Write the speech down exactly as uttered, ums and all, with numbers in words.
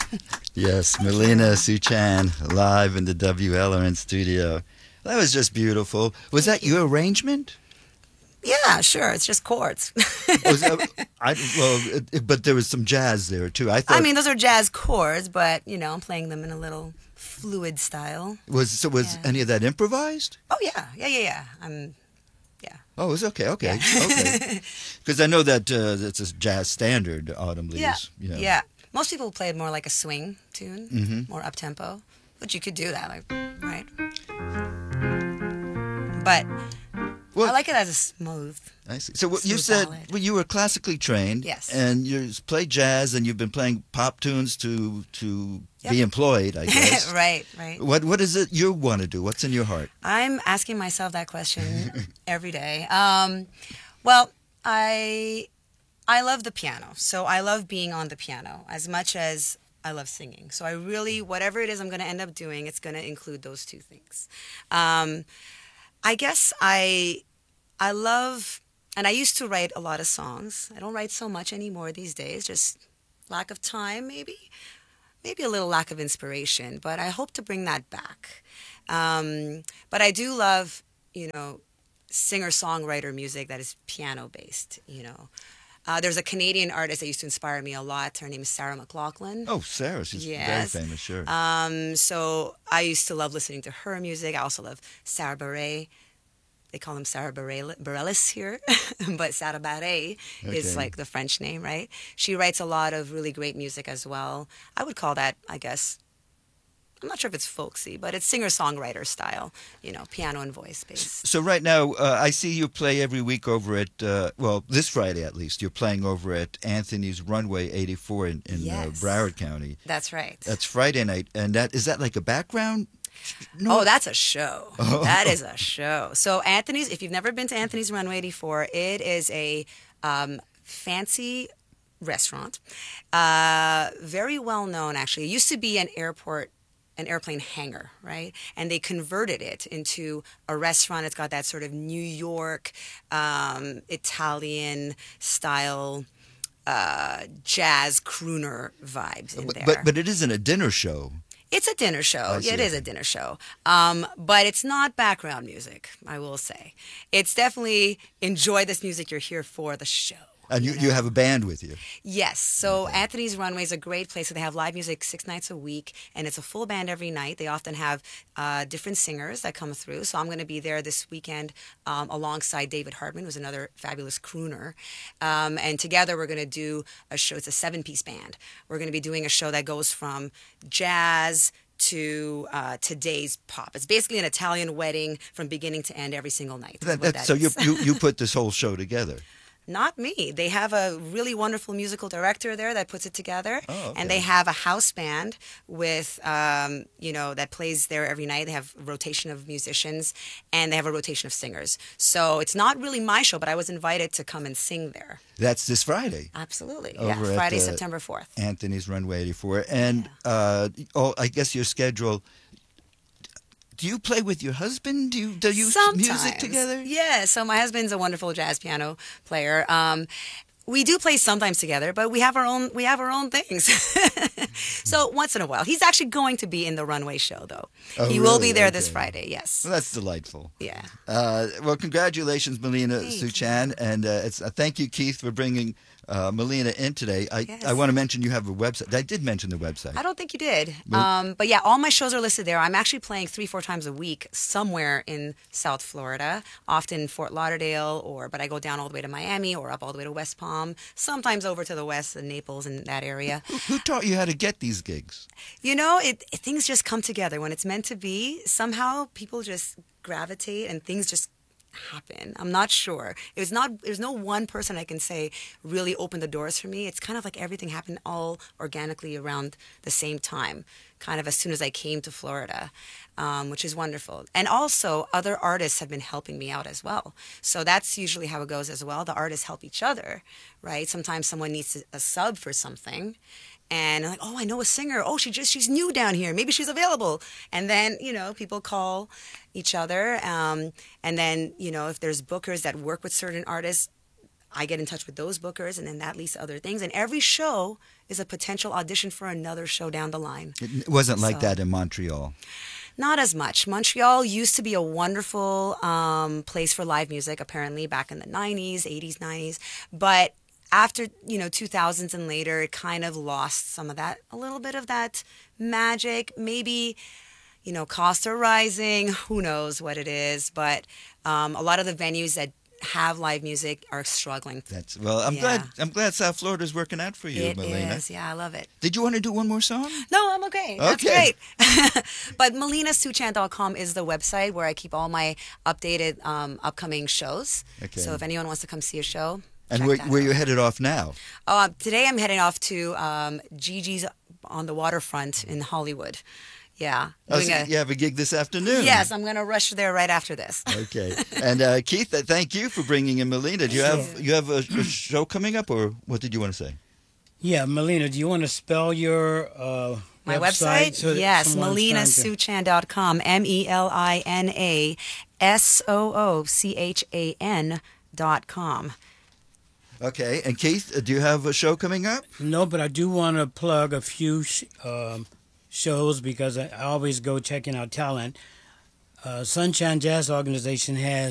Yes, Melina Suchan live in the W L R N studio. That was just beautiful. Was that your arrangement? Yeah, sure. It's just chords. Was that, I, well, it, it- but there was some jazz there too. I I thought mean, those are jazz chords, but you know, I'm playing them in a little fluid style. was so was Yeah. any of that improvised? Oh yeah, yeah, yeah, yeah. I'm Oh, it was okay, okay, Yeah. okay. Because I know that uh, that's a jazz standard. Autumn yeah, Leaves. You know. yeah. Most people play it more like a swing tune, Mm-hmm. more up tempo, but you could do that, like right. But Well, I like it as a smooth. I see. So what you Smooth said ballad. well, you were classically trained, Yes. and you play jazz, and you've been playing pop tunes to to Yep. be employed, I guess. right, right. What what is it you want to do? What's in your heart? I'm asking myself that question every day. Um, well, I I love the piano, so I love being on the piano as much as I love singing. So I really, whatever it is I'm going to end up doing, it's going to include those two things. Um, I guess I I love, and I used to write a lot of songs. I don't write so much anymore these days, just lack of time maybe. Maybe a little lack of inspiration, but I hope to bring that back. Um, but I do love, you know, singer-songwriter music that is piano-based, you know. Uh, there's a Canadian artist that used to inspire me a lot. Her name is Sarah McLachlan. Oh, Sarah, she's Yes. very famous, sure. Um, so I used to love listening to her music. I also love Sarah Bareilles. They call him Sarah Bareilles Bareilles here, but Sarah Bareilles is Okay. like the French name, right? She writes a lot of really great music as well. I would call that, I guess, I'm not sure if it's folksy, but it's singer-songwriter style, you know, piano and voice based. So right now, uh, I see you play every week over at, uh, well, this Friday at least, you're playing over at Anthony's Runway eighty-four in, in uh, Yes. Broward County. That's right. That's Friday night, and that is that like a background? No. Oh, that's a show. Oh. That is a show. So Anthony's, if you've never been to Anthony's Runway eighty-four, it is a um, fancy restaurant. Uh, very well known, actually. It used to be an airport, an airplane hangar, right? And they converted it into a restaurant. It's got that sort of New York, um, Italian style uh, jazz crooner vibes in there. But but it isn't a dinner show. It's a dinner show. I see, Yeah, it is okay. a dinner show. Um, but it's not background music, I will say. It's definitely enjoy this music. You're here for the show. And you, you have a band with you. Yes. So Anthony's Runway is a great place. So they have live music six nights a week, and it's a full band every night. They often have uh, different singers that come through. So I'm going to be there this weekend um, alongside David Hartman, who's another fabulous crooner. Um, and together we're going to do a show. It's a seven-piece band. We're going to be doing a show that goes from jazz to uh, today's pop. It's basically an Italian wedding from beginning to end every single night. is That, what that, that so you, is. you you put this whole show together. Not me. They have a really wonderful musical director there that puts it together. Oh, okay. And they have a house band with, um, you know, that plays there every night. They have a rotation of musicians and they have a rotation of singers. So it's not really my show, but I was invited to come and sing there. That's this Friday. Absolutely. Over yeah, at Friday, the- September fourth. Anthony's Runway eighty-four. And uh, oh, I guess your schedule. Do you play with your husband? Do you do you Sometimes. music together? Yeah, so my husband's a wonderful jazz piano player. Um, we do play sometimes together, but we have our own we have our own things. So once in a while, he's actually going to be in the Runway show, though. Oh, he will really? be there this Okay. Friday. Yes. Well, that's delightful. Yeah. Uh, well, congratulations, Melina Thank Suchan, and uh, it's uh, thank you, Keith, for bringing uh, Melina in today. I Yes. I want to mention you have a website. I did mention the website. I don't think you did. Well- Um, but yeah, all my shows are listed there. I'm actually playing three, four times a week somewhere in South Florida, often Fort Lauderdale, or but I go down all the way to Miami or up all the way to West Palm, sometimes over to the west in Naples and that area. Who, who taught you how to get these gigs? You know, it, it things just come together when it's meant to be. Somehow people just gravitate and things just happen. I'm not sure. It was not there's no one person I can say really opened the doors for me. It's kind of like everything happened all organically around the same time, kind of as soon as I came to Florida, um, which is wonderful. And also other artists have been helping me out as well. So that's usually how it goes as well. The artists help each other, right? Sometimes someone needs a, a sub for something. And I'm like, oh, I know a singer. Oh, she just she's new down here. Maybe she's available. And then, you know, people call each other. Um, and then, you know, if there's bookers that work with certain artists, I get in touch with those bookers, and then that leads to other things. And every show is a potential audition for another show down the line. It wasn't like So- that in Montreal. Not as much. Montreal used to be a wonderful um, place for live music, apparently, back in the nineties, eighties, nineties. But after, you know, two thousands and later, it kind of lost some of that, a little bit of that magic. Maybe, you know, costs are rising. Who knows what it is. But um, a lot of the venues that have live music are struggling. That's well. I'm Yeah. glad. I'm glad South Florida's working out for you, It Melina. is. Yeah, I love it. Did you want to do one more song? No, I'm okay. That's Okay. great. But melina suchan dot com is the website where I keep all my updated um, upcoming shows. Okay. So if anyone wants to come see a show, And check where, that where out. you headed off now? Uh, today I'm heading off to um, Gigi's on the waterfront in Hollywood. Yeah. Oh, Doing so a- you have a gig this afternoon. yes, I'm going to rush there right after this. Okay. And uh, Keith, uh, thank you for bringing in Melina. Do you have Sure. you have a, a show coming up, or what did you want to say? Yeah, Melina, do you want to spell your uh, My website? so that yes, someone's melina trying to- suchan dot com. M E L I N A S O O C H A N dot com. Okay. And Keith, uh, do you have a show coming up? No, but I do want to plug a few sh- um, shows because I always go checking out talent. Uh, Sunshine Jazz Organization has